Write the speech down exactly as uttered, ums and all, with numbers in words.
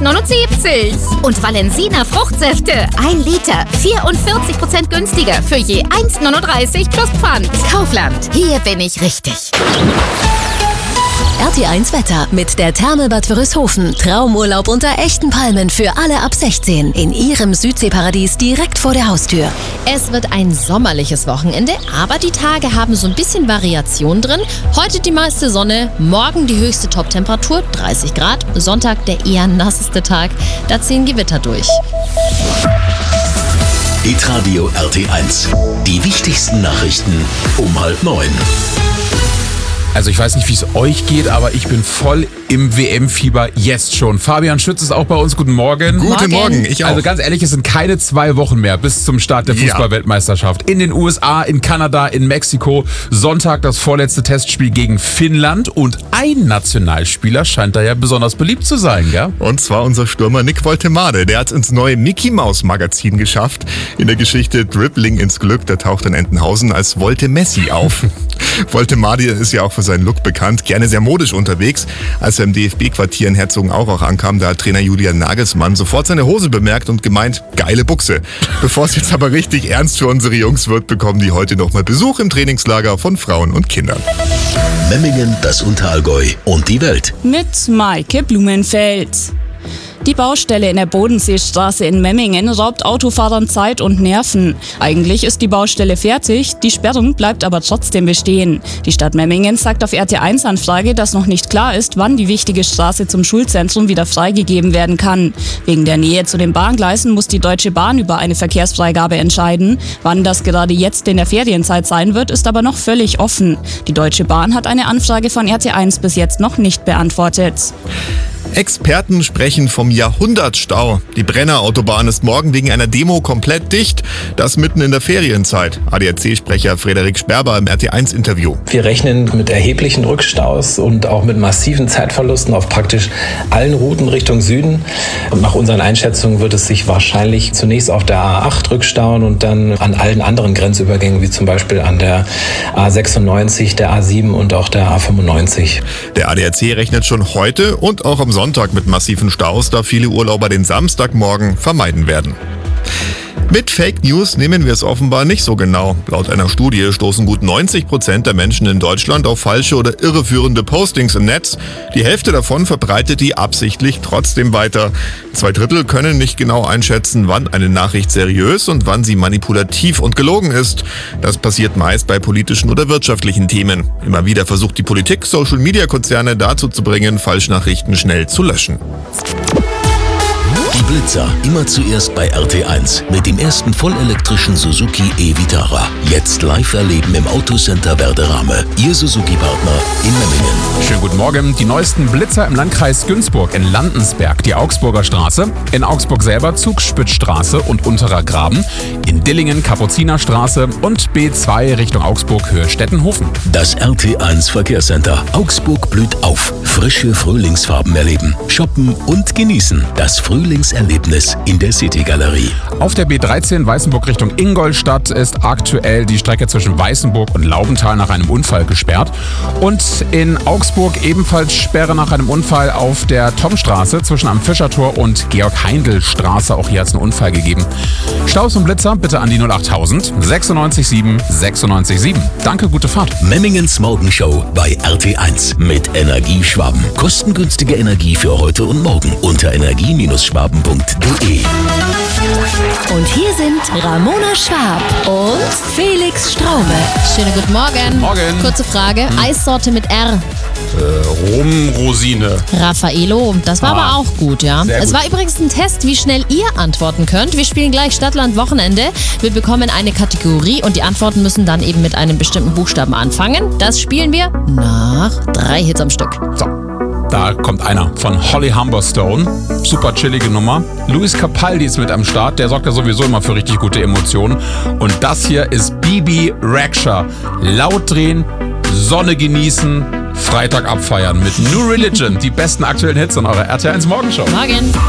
neunundsiebzig. Und Valensina Fruchtsäfte, ein Liter, vierundvierzig Prozent günstiger für je eins neununddreißig plus Pfand. Kaufland, hier bin ich richtig. R T eins Wetter mit der Therme Bad Wörishofen. Traumurlaub unter echten Palmen für alle ab sechzehn. In ihrem Südseeparadies direkt vor der Haustür. Es wird ein sommerliches Wochenende, aber die Tage haben so ein bisschen Variation drin. Heute die meiste Sonne, morgen die höchste Toptemperatur, dreißig Grad. Sonntag der eher nasseste Tag, da ziehen Gewitter durch. Hitradio R T eins. Die wichtigsten Nachrichten um halb neun. Also ich weiß nicht, wie es euch geht, aber ich bin voll im W M-Fieber jetzt schon. Fabian Schütz ist auch bei uns. Guten Morgen. Guten Morgen, ich auch. Also ganz ehrlich, es sind keine zwei Wochen mehr bis zum Start der Fußball-Weltmeisterschaft. In den U S A, in Kanada, in Mexiko. Sonntag das vorletzte Testspiel gegen Finnland. Und ein Nationalspieler scheint da ja besonders beliebt zu sein, gell? Und zwar unser Stürmer Nick Woltemade. Der hat es ins neue Mickey Mouse Magazin geschafft. In der Geschichte Dribbling ins Glück, der taucht in Entenhausen als Volte Messi auf. Woltemade ist ja auch für seinen Look bekannt, gerne sehr modisch unterwegs. Als er im D F B-Quartier in Herzogenaurach ankam, da hat Trainer Julian Nagelsmann sofort seine Hose bemerkt und gemeint, geile Buchse. Bevor es jetzt aber richtig ernst für unsere Jungs wird, bekommen die heute nochmal Besuch im Trainingslager von Frauen und Kindern. Memmingen, das Unterallgäu und die Welt. Mit Maike Blumenfeld. Die Baustelle in der Bodenseestraße in Memmingen raubt Autofahrern Zeit und Nerven. Eigentlich ist die Baustelle fertig, die Sperrung bleibt aber trotzdem bestehen. Die Stadt Memmingen sagt auf R T eins Anfrage, dass noch nicht klar ist, wann die wichtige Straße zum Schulzentrum wieder freigegeben werden kann. Wegen der Nähe zu den Bahngleisen muss die Deutsche Bahn über eine Verkehrsfreigabe entscheiden. Wann das gerade jetzt in der Ferienzeit sein wird, ist aber noch völlig offen. Die Deutsche Bahn hat eine Anfrage von R T eins bis jetzt noch nicht beantwortet. Experten sprechen vom Jahrhundertstau. Die Brenner Autobahn ist morgen wegen einer Demo komplett dicht. Das mitten in der Ferienzeit. A D A C-Sprecher Frederik Sperber im R T eins Interview. Wir rechnen mit erheblichen Rückstaus und auch mit massiven Zeitverlusten auf praktisch allen Routen Richtung Süden. Und nach unseren Einschätzungen wird es sich wahrscheinlich zunächst auf der A acht rückstauen und dann an allen anderen Grenzübergängen, wie zum Beispiel an der A sechsundneunzig, der A sieben und auch der A fünfundneunzig. Der A D A C rechnet schon heute und auch am Sonntag mit massiven Staus, da viele Urlauber den Samstagmorgen vermeiden werden. Mit Fake News nehmen wir es offenbar nicht so genau. Laut einer Studie stoßen gut neunzig Prozent der Menschen in Deutschland auf falsche oder irreführende Postings im Netz. Die Hälfte davon verbreitet die absichtlich trotzdem weiter. Zwei Drittel können nicht genau einschätzen, wann eine Nachricht seriös und wann sie manipulativ und gelogen ist. Das passiert meist bei politischen oder wirtschaftlichen Themen. Immer wieder versucht die Politik, Social-Media-Konzerne dazu zu bringen, Falschnachrichten schnell zu löschen. Die Blitzer, immer zuerst bei R T eins mit dem ersten vollelektrischen Suzuki e-Vitara. Jetzt live erleben im Autocenter Werderame. Ihr Suzuki-Partner in Memmingen. Schönen guten Morgen. Die neuesten Blitzer im Landkreis Günzburg in Landensberg, die Augsburger Straße. In Augsburg selber Zugspitzstraße und Unterer Graben. In Dillingen Kapuzinerstraße und B zwei Richtung Augsburg Höhe Stettenhofen. Das R T eins Verkehrscenter. Augsburg blüht auf. Frische Frühlingsfarben erleben, shoppen und genießen. Das Frühlingserlebnis in der City-Galerie. Auf der B dreizehn Weißenburg Richtung Ingolstadt ist aktuell die Strecke zwischen Weißenburg und Laubenthal nach einem Unfall gesperrt. Und in Augsburg ebenfalls Sperre nach einem Unfall auf der Tomstraße zwischen am Fischertor und Georg-Heindl-Straße. Auch hier hat es einen Unfall gegeben. Staus und Blitzer bitte an die null acht tausend sechsundneunzig sieben sechsundneunzig sieben. Danke, gute Fahrt. Memmingens Morgenshow bei R T eins mit Energieschwaben. Kostengünstige Energie für heute und morgen unter energie Schwaben punkt de. Und hier sind Ramona Schwab und Felix Straume. Schönen guten Morgen. Morgen. Kurze Frage, hm. Eissorte mit R. Äh, Rumrosine. Raffaello, das war Ah, aber auch gut, ja. sehr Es gut. war übrigens ein Test, wie schnell ihr antworten könnt. Wir spielen gleich Stadtland Wochenende. Wir bekommen eine Kategorie und die Antworten müssen dann eben mit einem bestimmten Buchstaben anfangen. Das spielen wir nach drei Hits am Stück. So, da kommt einer von Holly Humberstone. Super chillige Nummer. Luis Capaldi ist mit am Start. Der sorgt ja sowieso immer für richtig gute Emotionen. Und das hier ist Bibi Rexha. Laut drehen, Sonne genießen, Freitag abfeiern mit New Religion. Die besten aktuellen Hits in eurer R T eins Morgenshow. Morgen.